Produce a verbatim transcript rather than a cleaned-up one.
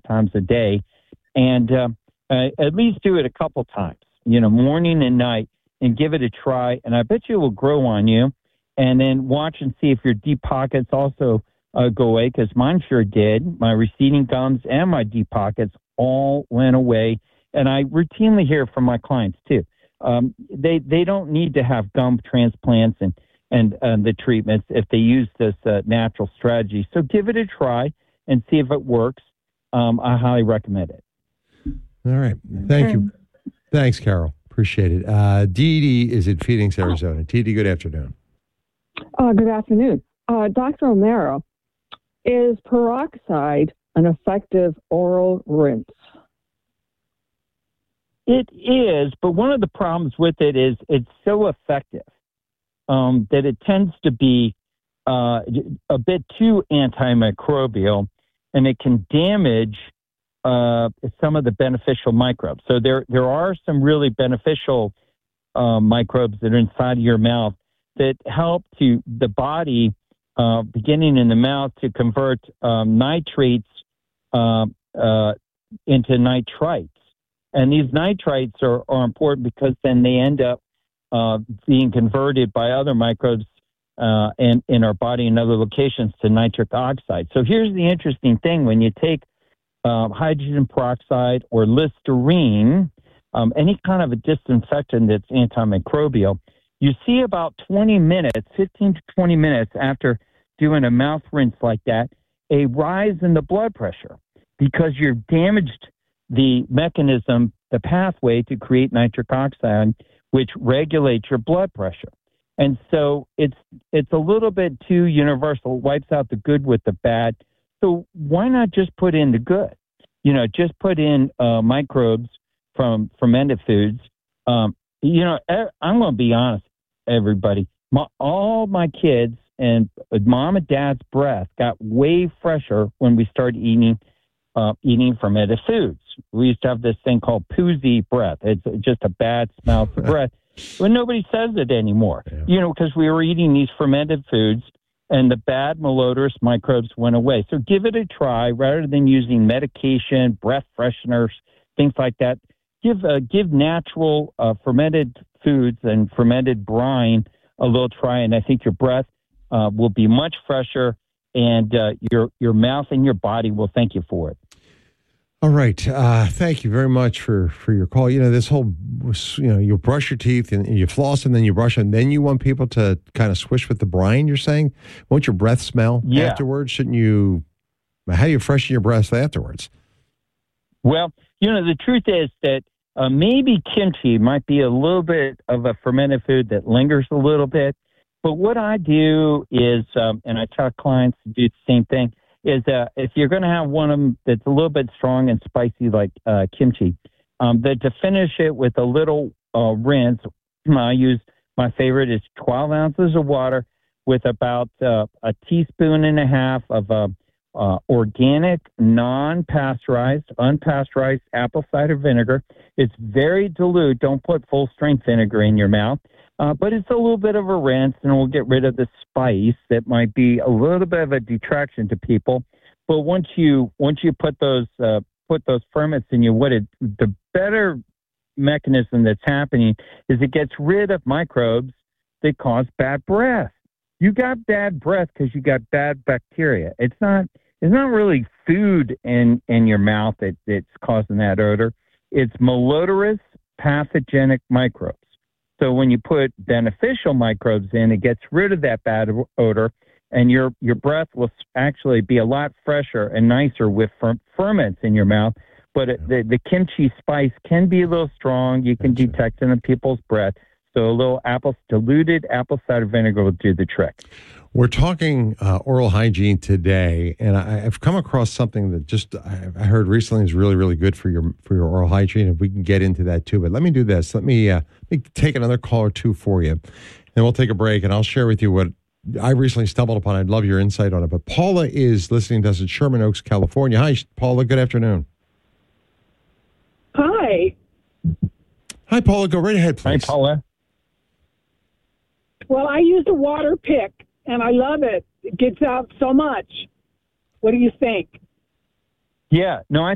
times a day, and uh, uh, at least do it a couple times, you know, morning and night, and give it a try. And I bet you it will grow on you. And then watch and see if your deep pockets also uh, go away, because mine sure did. My receding gums and my deep pockets all went away. And I routinely hear from my clients, too. Um, they they don't need to have gum transplants and, and, and the treatments if they use this uh, natural strategy. So give it a try and see if it works. Um, I highly recommend it. All right. Thank you. Thanks, Carol. Appreciate it. Uh, Dee Dee is in Phoenix, Arizona. Dee Dee, good afternoon. Uh, good afternoon. Uh, Doctor O'Mara, is peroxide an effective oral rinse? It is, but one of the problems with it is it's so effective um, that it tends to be uh, a bit too antimicrobial, and it can damage uh, some of the beneficial microbes. So there, there are some really beneficial uh, microbes that are inside of your mouth that help to the body, uh, beginning in the mouth, to convert um, nitrates uh, uh, into nitrites. And these nitrites are, are important because then they end up uh, being converted by other microbes uh, in, in our body in other locations to nitric oxide. So here's the interesting thing. When you take uh, hydrogen peroxide or Listerine, um, any kind of a disinfectant that's antimicrobial, you see about twenty minutes, fifteen to twenty minutes after doing a mouth rinse like that, a rise in the blood pressure because you've damaged the mechanism, the pathway to create nitric oxide, which regulates your blood pressure. And so it's it's a little bit too universal, wipes out the good with the bad. So why not just put in the good? You know, just put in uh, microbes from fermented foods. Um, you know, I'm going to be honest, everybody. My, all my kids and mom and dad's breath got way fresher when we started eating uh, eating fermented foods. We used to have this thing called poozy breath. It's just a bad smell to breath. But nobody says it anymore, yeah. you know, because we were eating these fermented foods and the bad malodorous microbes went away. So give it a try rather than using medication, breath fresheners, things like that. Give uh, give natural uh, fermented foods and fermented brine a little try, and I think your breath uh, will be much fresher, and uh, your your mouth and your body will thank you for it. All right. Uh, thank you very much for, for your call. You know, this whole, you know, you brush your teeth and you floss and then you brush and then you want people to kind of swish with the brine, you're saying? Won't your breath smell yeah. afterwards? Shouldn't you, how do you freshen your breath afterwards? Well, you know, the truth is that uh, maybe kimchi might be a little bit of a fermented food that lingers a little bit. But what I do is, um, and I tell clients to do the same thing, is uh, if you're going to have one of them that's a little bit strong and spicy like uh, kimchi, um, that to finish it with a little uh, rinse, I use, my favorite is twelve ounces of water with about uh, a teaspoon and a half of uh, uh, organic, non-pasteurized, unpasteurized apple cider vinegar. It's very dilute. Don't put full-strength vinegar in your mouth. Uh, but it's a little bit of a rinse, and we'll get rid of the spice that might be a little bit of a detraction to people. But once you once you put those uh, put those ferments in you, what it the better mechanism that's happening is it gets rid of microbes that cause bad breath. You got bad breath because you got bad bacteria. It's not it's not really food in in your mouth that, that's causing that odor. It's malodorous pathogenic microbes. So when you put beneficial microbes in, it gets rid of that bad odor, and your, your breath will actually be a lot fresher and nicer with fer- ferments in your mouth. But it, the, the kimchi spice can be a little strong. You can gotcha. detect it in people's breath. So a little apple diluted apple cider vinegar will do the trick. We're talking uh, oral hygiene today, and I, I've come across something that just I, I heard recently is really, really good for your for your oral hygiene. If we can get into that too, but let me do this. Let me uh, let me take another call or two for you, and we'll take a break, and I'll share with you what I recently stumbled upon. I'd love your insight on it. But Paula is listening to us in Sherman Oaks, California. Hi, Paula. Good afternoon. Hi. Hi, Paula. Go right ahead, please. Hi, Paula. Well, I use a water pick, and I love it. It gets out so much. What do you think? Yeah, no, I